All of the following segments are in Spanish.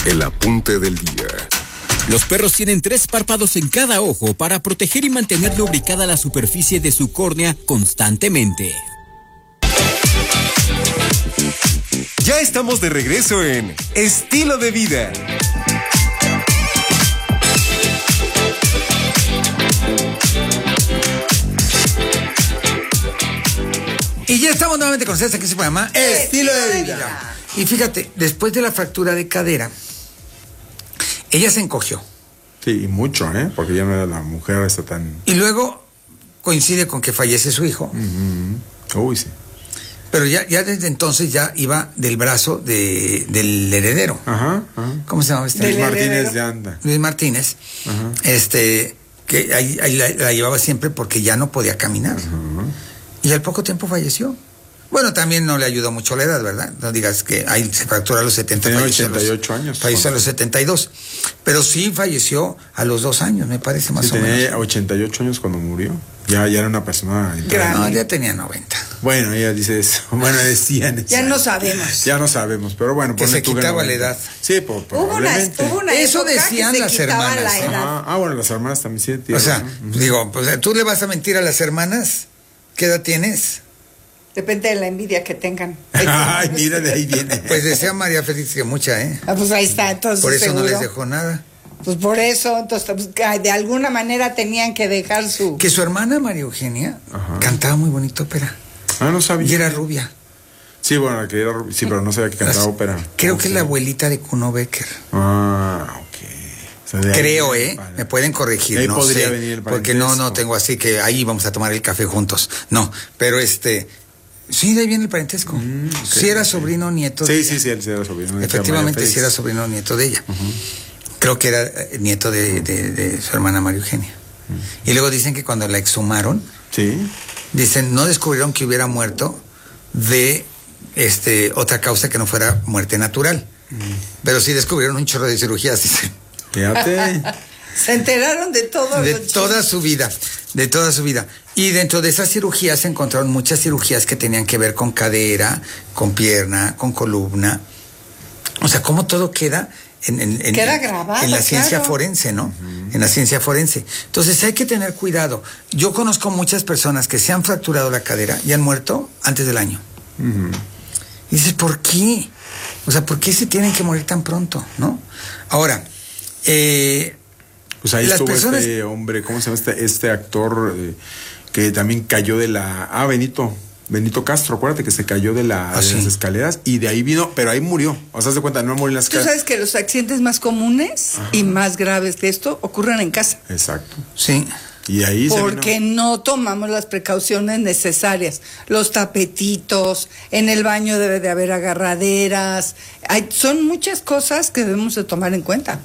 El apunte del día. Los perros tienen 3 párpados en cada ojo para proteger y mantener lubricada la superficie de su córnea constantemente. Ya estamos de regreso en Estilo de Vida. Y ya estamos nuevamente con ustedes aquí en su programa Estilo de Vida. Y fíjate, después de la fractura de cadera, ella se encogió. Sí, y mucho, porque ya no era la mujer esta tan... Y luego coincide con que fallece su hijo. Uy, sí. Pero ya desde entonces ya iba del brazo del heredero. Ajá. ¿Cómo se llama este? Luis Martínez de Anda. Luis Martínez. Ajá. Que ahí la llevaba siempre porque ya no podía caminar. Y al poco tiempo falleció. Bueno, también no le ayudó mucho la edad, ¿verdad? No digas que ahí se fracturó a los 70. Tenía 88 años. Falleció a los 72. Pero sí falleció a los 2 años, me parece, más o menos. Tenía 88 años cuando murió. Ya era una persona... No, ya tenía 90. Bueno, ella dice eso. Bueno, decían eso. Ya no sabemos. Ya no sabemos, pero bueno. Que se quitaba la edad. Sí, probablemente. Hubo una eso época decían que se las quitaba hermanas. la edad. Bueno, las hermanas también sí. Tío, o sea, ¿no? digo, pues tú le vas a mentir a las hermanas. ¿Qué edad tienes? Depende de la envidia que tengan. Ay, mira, de ahí viene. Pues decía María Félix que mucha, pues ahí está, entonces. Por eso seguro. no les dejó nada. Pues por eso, entonces, pues, de alguna manera tenían que dejar Que su hermana María Eugenia cantaba muy bonito ópera. No sabía. Y era rubia. Sí, bueno, que era rubia. Sí, pero no sabía que cantaba ópera. Creo que es la abuelita de Kuno Becker. Ok. O sea, creo, me pueden corregir, ahí no podría sé, venir el porque no tengo así que ahí vamos a tomar el café juntos. No, pero sí, de ahí viene el parentesco. Okay, sí era sobrino nieto de ella. Sí, él sí era sobrino. Efectivamente, sí era sobrino nieto de ella. Creo que era nieto de su hermana María Eugenia. Y luego dicen que cuando la exhumaron, dicen, no descubrieron que hubiera muerto de otra causa que no fuera muerte natural. Pero sí descubrieron un chorro de cirugías, dicen. Fíjate. Se enteraron de todo. De toda su vida. Y dentro de esas cirugías se encontraron muchas cirugías que tenían que ver con cadera, con pierna, con columna. O sea, cómo todo queda queda grabado, en la ciencia forense, ¿no? En la ciencia forense. Entonces hay que tener cuidado. Yo conozco muchas personas que se han fracturado la cadera y han muerto antes del año. Y dices, ¿por qué? O sea, ¿por qué se tienen que morir tan pronto, no? Ahora, pues ahí estuvo este hombre, ¿cómo se llama este actor que también cayó de la... Benito Castro, acuérdate que se cayó de las escaleras y de ahí vino, pero ahí murió. O sea, haz de cuenta, no murió en las escaleras. Tú sabes que los accidentes más comunes y más graves de esto ocurren en casa. Exacto. Sí. Y ahí porque no tomamos las precauciones necesarias. Los tapetitos, en el baño debe de haber agarraderas. Son muchas cosas que debemos de tomar en cuenta.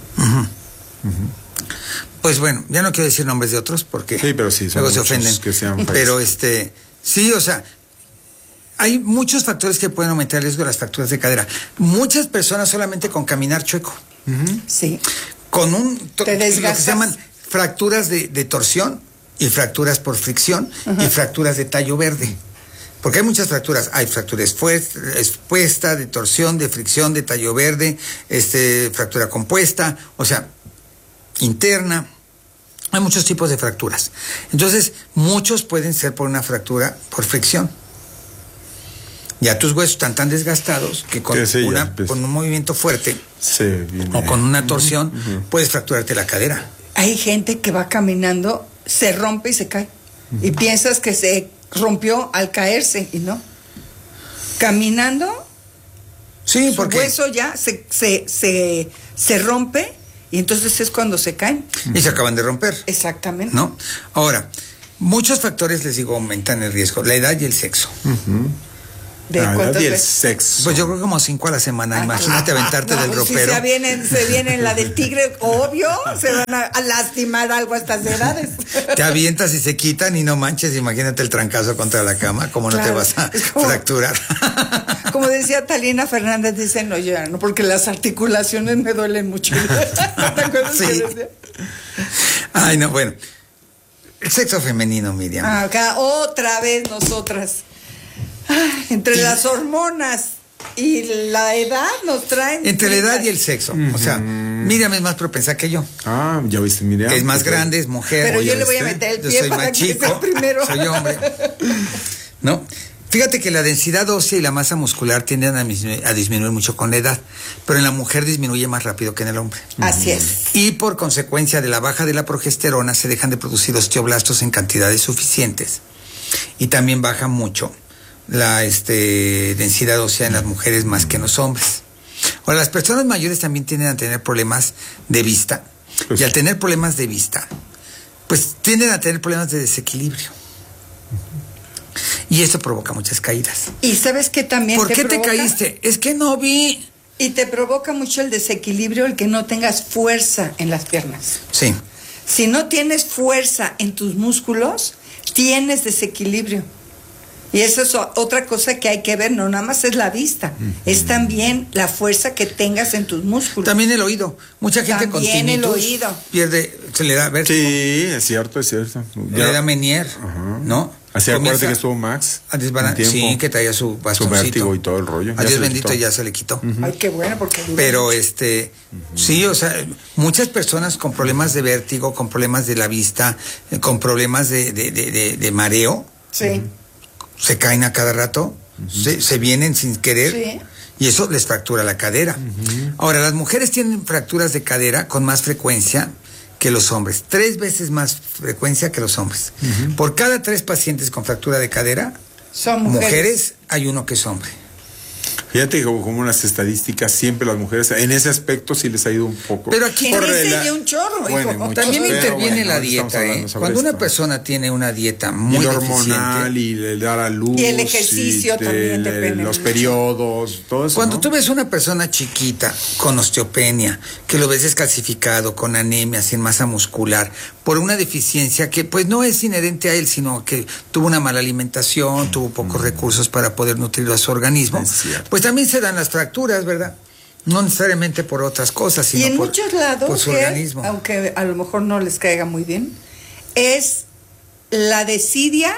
Pues bueno, ya no quiero decir nombres de otros porque pero luego se ofenden. Pero sí, o sea, hay muchos factores que pueden aumentar el riesgo de las fracturas de cadera. Muchas personas solamente con caminar chueco. Sí. Con lo que se desgastas. llaman fracturas de torsión y fracturas por fricción y fracturas de tallo verde. Porque hay muchas fracturas. Hay fracturas expuesta, de torsión, de fricción, de tallo verde, fractura compuesta, o sea, interna. Hay muchos tipos de fracturas. Entonces, muchos pueden ser por una fractura por fricción. Ya tus huesos están tan desgastados que con un movimiento fuerte o con una torsión puedes fracturarte la cadera. Hay gente que va caminando, se rompe y se cae. Y piensas que se rompió al caerse y no. Caminando, sí, su hueso ya se rompe. Y entonces es cuando se caen. Y se acaban de romper. Exactamente. ¿No? Ahora, muchos factores, les digo, aumentan el riesgo. La edad y el sexo. ¿De cuántas y el veces? sexo. Pues yo creo como 5 a la semana. Imagínate aventarte del ropero. Si se vienen la del tigre, obvio, se van a lastimar algo a estas edades. Te avientas y se quitan y no manches, imagínate el trancazo contra la cama, ¿cómo no te vas a fracturar? Como decía Talina Fernández, dice, no, yo no, porque las articulaciones me duelen mucho. ¿Te acuerdas que decía? Ay, no, bueno. El sexo femenino, Miriam. Acá otra vez nosotras. Entre las hormonas Y la edad nos trae... Entre la edad y el sexo. O sea, Miriam es más propensa que yo. Ah, ya viste, Miriam. Es más grande, es mujer. Pero yo ¿ya le voy a viste? meter el Yo pie soy para más que chico, sea primero. soy hombre. ¿No? Fíjate que la densidad ósea y la masa muscular tienden a disminuir mucho con la edad, pero en la mujer disminuye más rápido que en el hombre. Así es. Y por consecuencia de la baja de la progesterona se dejan de producir osteoblastos en cantidades suficientes. Y también baja mucho la densidad ósea en las mujeres más que en los hombres. Ahora, las personas mayores también tienden a tener problemas de vista. Pues, y al tener problemas de vista, pues tienden a tener problemas de desequilibrio. Y esto provoca muchas caídas. Y sabes que también ¿Por qué te provoca? caíste? Es que no vi. Y te provoca mucho el desequilibrio el que no tengas fuerza en las piernas. Sí. Si no tienes fuerza en tus músculos, tienes desequilibrio. Y eso es otra cosa que hay que ver, no nada más es la vista, es también la fuerza que tengas en tus músculos. También el oído. Mucha gente con También el tinnitus oído. pierde, se le da vértigo, sí, es cierto, es cierto. le da Menier, Ajá. ¿no? Así acuérdate Comienza que estuvo Max. a desbaran- un tiempo, sí, que traía su bastoncito. su vértigo y todo el rollo. Ya A Dios se le bendito quitó. ya se le quitó. Ay, qué bueno, porque dura Pero mucho. sí, o sea, muchas personas con problemas de vértigo, con problemas de la vista, con problemas de mareo, Sí. se caen a cada rato, se vienen sin querer, Sí. y eso les fractura la cadera. Ahora, las mujeres tienen fracturas de cadera con más frecuencia que los hombres, 3 veces más frecuencia que los hombres. Por cada 3 pacientes con fractura de cadera, Son mujeres. hay uno que es hombre. Fíjate como las estadísticas, siempre las mujeres, en ese aspecto sí les ha ido un poco. Pero aquí En por ese la- y un chorro, Bueno, hijo. mucho, también pero interviene bueno, la estamos dieta, hablando sobre Cuando una esto. persona tiene una dieta Y muy el hormonal deficiente, y el dar a luz Y el ejercicio y también depende los mucho. periodos, todo eso. cuando ¿no? tú ves una persona chiquita con osteopenia, que lo ves descalcificado, con anemia, sin masa muscular, por una deficiencia que pues no es inherente a él, sino que tuvo una mala alimentación, tuvo pocos recursos para poder nutrir a su organismo, Es cierto. pues también se dan las fracturas, ¿verdad? No necesariamente por otras cosas, sino Y en por, muchos lados, por su que, organismo. aunque a lo mejor no les caiga muy bien, es la desidia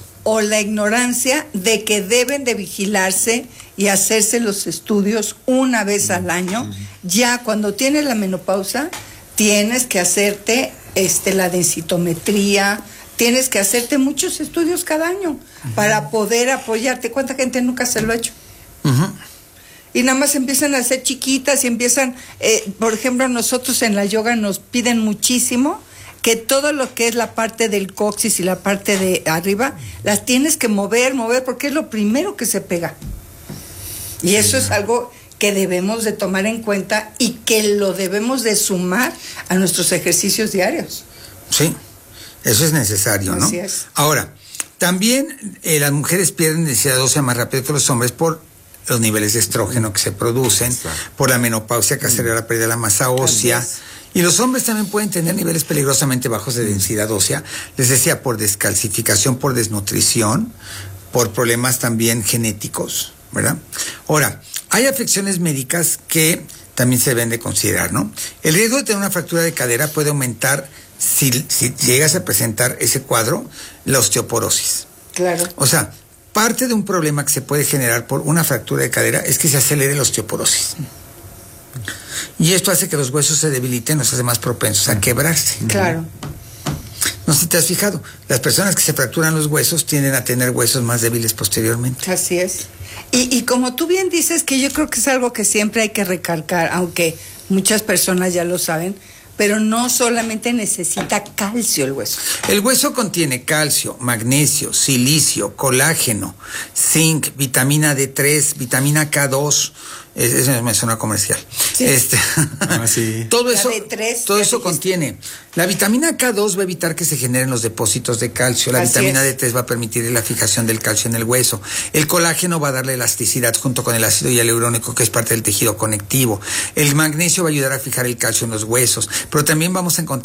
o la ignorancia de que deben de vigilarse y hacerse los estudios una vez al año. Ya cuando tienes la menopausa, tienes que hacerte la densitometría, tienes que hacerte muchos estudios cada año para poder apoyarte. ¿Cuánta gente nunca se lo ha hecho? Ujú. Y nada más empiezan a ser chiquitas y empiezan, por ejemplo, nosotros en la yoga nos piden muchísimo que todo lo que es la parte del coxis y la parte de arriba, las tienes que mover, porque es lo primero que se pega. Y eso es algo que debemos de tomar en cuenta y que lo debemos de sumar a nuestros ejercicios diarios. Sí, eso es necesario, ¿no? Así es. Ahora, también las mujeres pierden densidad ósea más rápido que los hombres por los niveles de estrógeno que se producen, por la menopausia que acelera la pérdida de la masa ósea. Así es. Y los hombres también pueden tener niveles peligrosamente bajos de densidad ósea, les decía, por descalcificación, por desnutrición, por problemas también genéticos, ¿verdad? Ahora, hay afecciones médicas que también se deben de considerar, ¿no? El riesgo de tener una fractura de cadera puede aumentar si llegas a presentar ese cuadro, la osteoporosis. Claro. O sea, parte de un problema que se puede generar por una fractura de cadera es que se acelere la osteoporosis. Y esto hace que los huesos se debiliten, los hace más propensos a quebrarse. Claro. No sé si te has fijado, las personas que se fracturan los huesos tienden a tener huesos más débiles posteriormente. Así es. Y como tú bien dices, que yo creo que es algo que siempre hay que recalcar, aunque muchas personas ya lo saben, pero no solamente necesita calcio el hueso. El hueso contiene calcio, magnesio, silicio, colágeno, zinc, vitamina D3, vitamina K2. Eso me suena comercial. Sí. Sí. Todo La eso, D3, todo ya eso dijiste. contiene. La vitamina K2 va a evitar que se generen los depósitos de calcio. La Así vitamina es. D3 va a permitir la fijación del calcio en el hueso. El colágeno va a darle elasticidad junto con el ácido hialurónico, que es parte del tejido conectivo. El magnesio va a ayudar a fijar el calcio en los huesos. Pero también vamos a encontrar